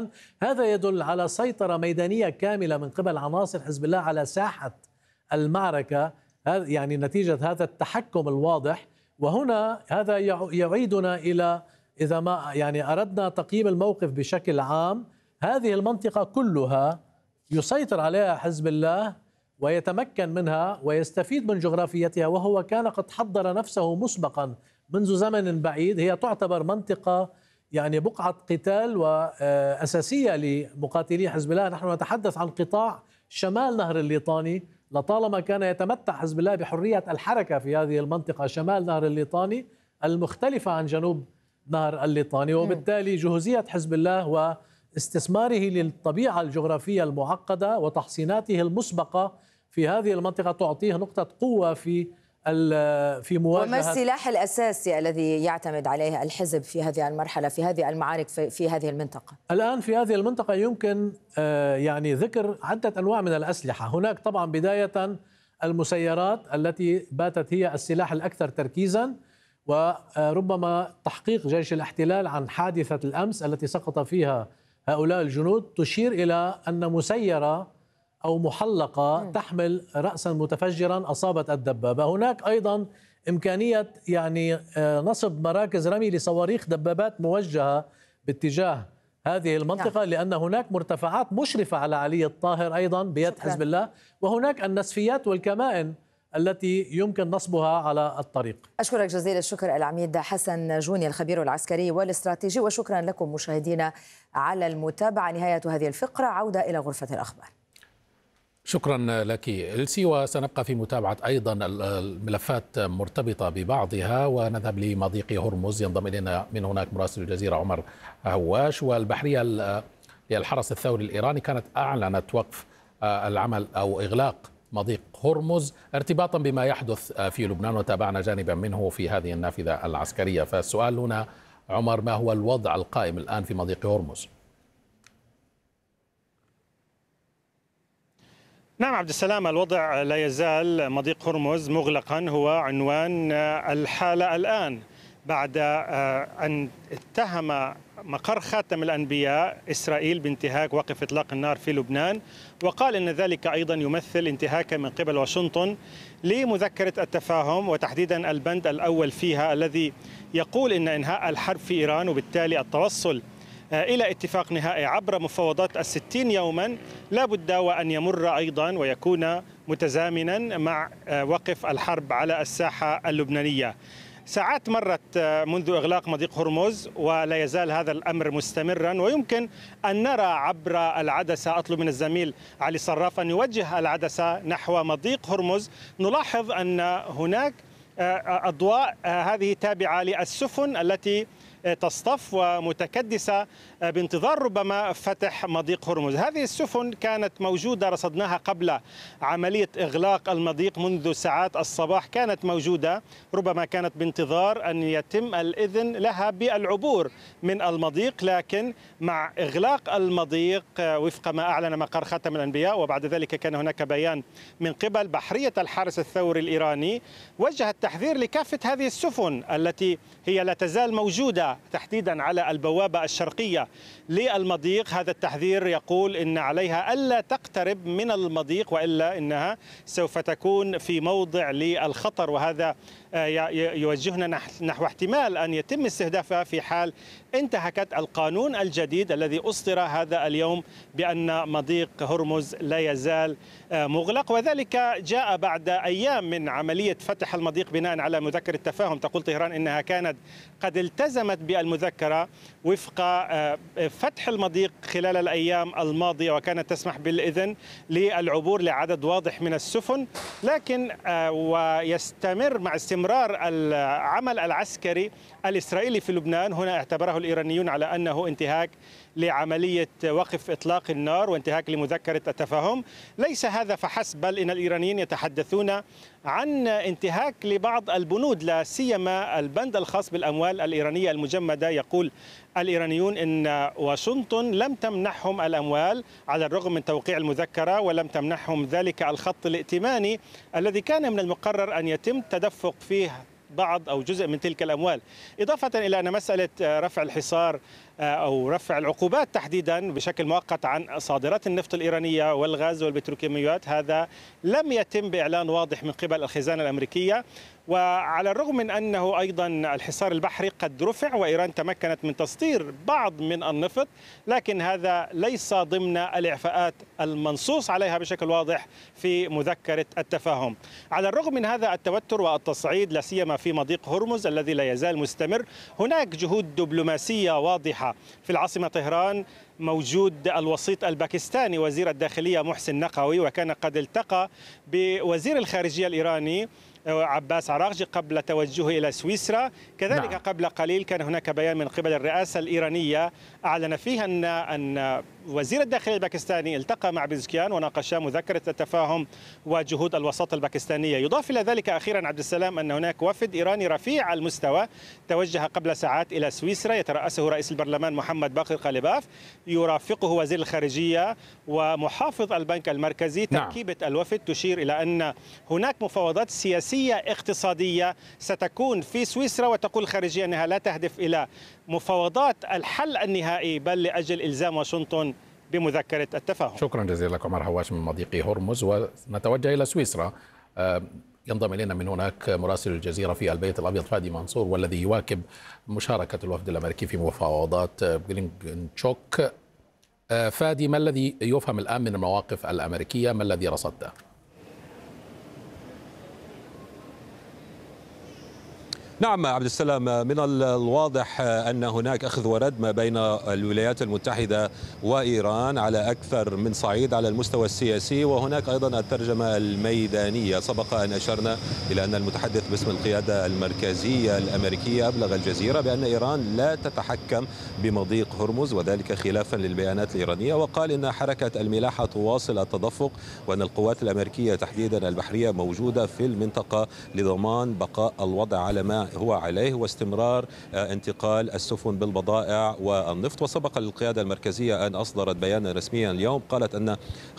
إذن هذا يدل على سيطرة ميدانية كاملة من قبل عناصر حزب الله على ساحة المعركة، يعني نتيجة هذا التحكم الواضح. وهنا هذا يعيدنا إلى، إذا ما يعني أردنا تقييم الموقف بشكل عام، هذه المنطقة كلها يسيطر عليها حزب الله ويتمكن منها ويستفيد من جغرافيتها، وهو كان قد حضر نفسه مسبقا منذ زمن بعيد. هي تعتبر منطقة يعني بقعة قتال وأساسية لمقاتلي حزب الله. نحن نتحدث عن قطاع شمال نهر الليطاني، لطالما كان يتمتع حزب الله بحرية الحركة في هذه المنطقة شمال نهر الليطاني المختلفة عن جنوب نهر الليطاني، وبالتالي جهوزية حزب الله واستثماره للطبيعة الجغرافية المعقدة وتحصيناته المسبقة في هذه المنطقة تعطيه نقطة قوة في مواجهة. وما السلاح الأساسي الذي يعتمد عليه الحزب في هذه المرحلة، في هذه المعارك في هذه المنطقة؟ الآن في هذه المنطقة يمكن يعني ذكر عدة أنواع من الأسلحة. هناك طبعا بداية المسيرات التي باتت هي السلاح الأكثر تركيزا، وربما تحقيق جيش الاحتلال عن حادثة الأمس التي سقط فيها هؤلاء الجنود تشير إلى أن مسيرة أو محلقة تحمل رأسا متفجرا أصابت الدبابة. هناك أيضا إمكانية يعني نصب مراكز رمي لصواريخ دبابات موجهة باتجاه هذه المنطقة، لأن هناك مرتفعات مشرفة على علي الطاهر أيضا بيد حزب الله، وهناك النسفيات والكمائن التي يمكن نصبها على الطريق. أشكرك جزيل الشكر العميد حسن جوني الخبير العسكري والاستراتيجي، وشكرا لكم مشاهدينا على المتابعة. نهاية هذه الفقرة، عودة إلى غرفة الأخبار. شكرا لك إلسي، وسنبقى في متابعة أيضا الملفات مرتبطة ببعضها، ونذهب لمضيق هرمز. ينضم إلينا من هناك مراسل الجزيرة عمر هواش. والبحرية للحرس الثوري الإيراني كانت أعلنت وقف العمل أو إغلاق مضيق هرمز ارتباطا بما يحدث في لبنان، وتابعنا جانبا منه في هذه النافذة العسكرية. فالسؤال هنا عمر، ما هو الوضع القائم الآن في مضيق هرمز؟ نعم عبد السلام، الوضع لا يزال مضيق هرمز مغلقا، هو عنوان الحالة الآن بعد أن اتهم مقر خاتم الأنبياء إسرائيل بانتهاك وقف إطلاق النار في لبنان، وقال إن ذلك أيضا يمثل انتهاكا من قبل واشنطن لمذكرة التفاهم، وتحديدا البند الأول فيها الذي يقول إن إنهاء الحرب في إيران وبالتالي التوصل إلى اتفاق نهائي عبر مفاوضات 60 يوما لا بد وأن يمر أيضا ويكون متزامنا مع وقف الحرب على الساحة اللبنانية. ساعات مرت منذ إغلاق مضيق هرمز ولا يزال هذا الأمر مستمرا، ويمكن أن نرى عبر العدسة، أطلب من الزميل علي صراف أن يوجه العدسة نحو مضيق هرمز. نلاحظ أن هناك أضواء هذه تابعة للسفن التي تصطف ومتكدسة بانتظار ربما فتح مضيق هرمز. هذه السفن كانت موجودة، رصدناها قبل عملية إغلاق المضيق منذ ساعات الصباح، كانت موجودة، ربما كانت بانتظار أن يتم الإذن لها بالعبور من المضيق، لكن مع إغلاق المضيق وفق ما أعلن مقر خاتم الأنبياء، وبعد ذلك كان هناك بيان من قبل بحرية الحرس الثوري الإيراني وجه التحذير لكافة هذه السفن التي هي لا تزال موجودة تحديدا على البوابة الشرقية للمضيق. هذا التحذير يقول إن عليها ألا تقترب من المضيق وإلا إنها سوف تكون في موضع للخطر، وهذا يوجهنا نحو احتمال أن يتم استهدافها في حال انتهكت القانون الجديد الذي أصدر هذا اليوم بأن مضيق هرمز لا يزال مغلق، وذلك جاء بعد أيام من عملية فتح المضيق بناء على مذكرة تفاهم. تقول طهران إنها كانت قد التزمت بالمذكرة وفق فتح المضيق خلال الأيام الماضية، وكانت تسمح بالإذن للعبور لعدد واضح من السفن، لكن ويستمر مع استمرار العمل العسكري الإسرائيلي في لبنان. هنا اعتبره الإيرانيون على أنه انتهاك لعملية وقف إطلاق النار وانتهاك لمذكرة التفاهم. ليس هذا فحسب، بل إن الإيرانيين يتحدثون عن انتهاك لبعض البنود، لا سيما البند الخاص بالأموال الإيرانية المجمدة. يقول الإيرانيون إن واشنطن لم تمنحهم الأموال على الرغم من توقيع المذكرة، ولم تمنحهم ذلك الخط الائتماني الذي كان من المقرر أن يتم تدفق فيه بعض أو جزء من تلك الأموال. إضافة إلى أن مسألة رفع الحصار أو رفع العقوبات تحديدا بشكل مؤقت عن صادرات النفط الإيرانية والغاز والبتروكيماويات، هذا لم يتم بإعلان واضح من قبل الخزانة الأمريكية. وعلى الرغم من أنه أيضا الحصار البحري قد رفع وإيران تمكنت من تصدير بعض من النفط، لكن هذا ليس ضمن الإعفاءات المنصوص عليها بشكل واضح في مذكرة التفاهم. على الرغم من هذا التوتر والتصعيد لا سيما في مضيق هرمز الذي لا يزال مستمر، هناك جهود دبلوماسية واضحة في العاصمة طهران. موجود الوسيط الباكستاني وزير الداخلية محسن نقوي، وكان قد التقى بوزير الخارجية الإيراني عباس عراقجي قبل توجهه إلى سويسرا. كذلك قبل قليل كان هناك بيان من قبل الرئاسة الإيرانية أعلن فيه أن وزير الداخلية الباكستاني التقى مع بيزكيان وناقشا مذكرة التفاهم وجهود الوساطة الباكستانية. يضاف إلى ذلك أخيرا عبد السلام أن هناك وفد إيراني رفيع المستوى توجه قبل ساعات إلى سويسرا يترأسه رئيس البرلمان محمد باقر قالباف، يرافقه وزير الخارجية ومحافظ البنك المركزي. تركيبة الوفد تشير إلى أن هناك مفاوضات سياسية اقتصادية ستكون في سويسرا، وتقول الخارجية أنها لا تهدف إلى مفاوضات الحل النهائي بل لأجل إلزام واشنطن بمذكرة التفاهم. شكرا جزيلا لك عمر هواش من مضيق هرمز. ونتوجه إلى سويسرا. ينضم إلينا من هناك مراسل الجزيرة في البيت الأبيض فادي منصور، والذي يواكب مشاركة الوفد الأمريكي في مفاوضات جرينتشوك. فادي، ما الذي يفهم الآن من المواقف الأمريكية؟ ما الذي رصدته؟ نعم عبد السلام، من الواضح أن هناك أخذ ورد ما بين الولايات المتحدة وإيران على أكثر من صعيد على المستوى السياسي، وهناك أيضا الترجمة الميدانية. سبق أن أشرنا إلى أن المتحدث باسم القيادة المركزية الأمريكية أبلغ الجزيرة بأن إيران لا تتحكم بمضيق هرمز، وذلك خلافا للبيانات الإيرانية، وقال إن حركة الملاحة تواصل التدفق، وأن القوات الأمريكية تحديدا البحرية موجودة في المنطقة لضمان بقاء الوضع على ما هو عليه واستمرار انتقال السفن بالبضائع والنفط. وسبق للقيادة المركزية أن أصدرت بيانا رسميا اليوم قالت أن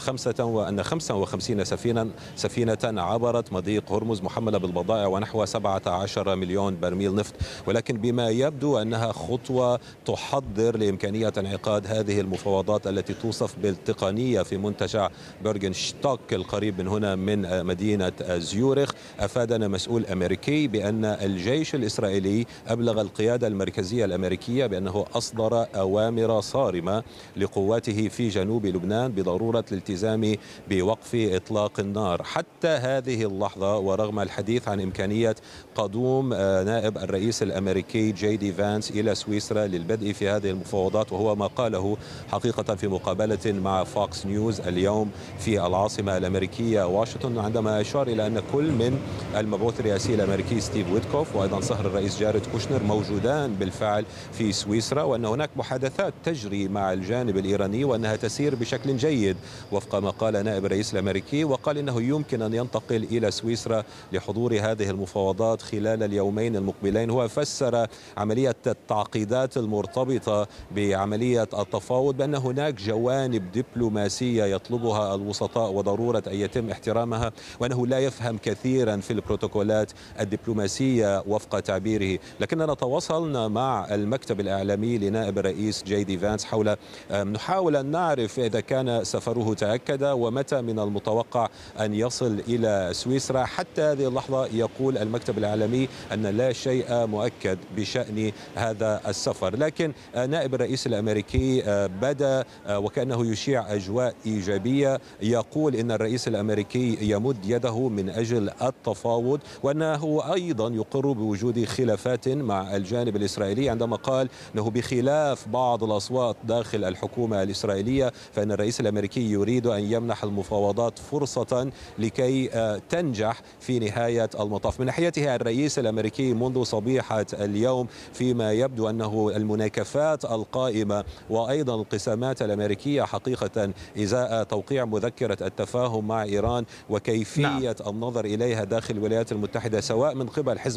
55 سفينة عبرت مضيق هرمز محملة بالبضائع ونحو 17 مليون برميل نفط، ولكن بما يبدو أنها خطوة تحضر لإمكانية انعقاد هذه المفاوضات التي توصف بالتقنية في منتجع بيرغنشتوك القريب من هنا من مدينة زيورخ. أفادنا مسؤول أمريكي بأن الجيش الإسرائيلي أبلغ القيادة المركزية الأمريكية بأنه أصدر أوامر صارمة لقواته في جنوب لبنان بضرورة الالتزام بوقف إطلاق النار. حتى هذه اللحظة ورغم الحديث عن إمكانية قدوم نائب الرئيس الأمريكي جي دي فانس إلى سويسرا للبدء في هذه المفاوضات، وهو ما قاله حقيقة في مقابلة مع فوكس نيوز اليوم في العاصمة الأمريكية واشنطن، عندما أشار إلى أن كل من المبعوث الرئاسي الأمريكي ستيف ويتكوف وأيضا صهر الرئيس جاريد كوشنر موجودان بالفعل في سويسرا، وأن هناك محادثات تجري مع الجانب الإيراني وأنها تسير بشكل جيد وفق ما قال نائب الرئيس الأمريكي، وقال إنه يمكن أن ينتقل إلى سويسرا لحضور هذه المفاوضات خلال اليومين المقبلين. هو فسر عملية التعقيدات المرتبطة بعملية التفاوض بأن هناك جوانب دبلوماسية يطلبها الوسطاء وضرورة أن يتم احترامها، وأنه لا يفهم كثيرا في البروتوكولات الدبلوماسية وفق تعبيره. لكننا تواصلنا مع المكتب الإعلامي لنائب الرئيس جي دي فانس حول نحاول أن نعرف إذا كان سفره تأكد ومتى من المتوقع أن يصل إلى سويسرا. حتى هذه اللحظة يقول المكتب الإعلامي أن لا شيء مؤكد بشأن هذا السفر، لكن نائب الرئيس الأمريكي بدأ وكأنه يشيع أجواء إيجابية، يقول إن الرئيس الأمريكي يمد يده من أجل التفاوض، وأنه أيضا يقر بوجود خلافات مع الجانب الإسرائيلي، عندما قال أنه بخلاف بعض الأصوات داخل الحكومة الإسرائيلية فإن الرئيس الأمريكي يريد أن يمنح المفاوضات فرصة لكي تنجح في نهاية المطاف. من ناحيته الرئيس الأمريكي منذ صبيحة اليوم فيما يبدو أنه المناكفات القائمة وأيضا القسامات الأمريكية حقيقة إزاء توقيع مذكرة التفاهم مع إيران وكيفية النظر إليها داخل الولايات المتحدة سواء من قبل حزب المعارضة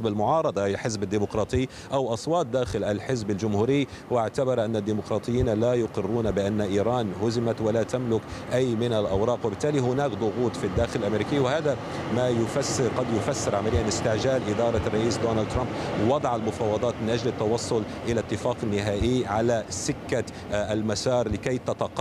المعارضة أي الحزب الديمقراطي أو أصوات داخل الحزب الجمهوري، واعتبر أن الديمقراطيين لا يقرون بأن إيران هزمت ولا تملك أي من الأوراق، وبالتالي هناك ضغوط في الداخل الأمريكي، وهذا ما قد يفسر عمليا استعجال إدارة الرئيس دونالد ترامب وضع المفاوضات من أجل التوصل إلى اتفاق نهائي على سكة المسار لكي تتقدم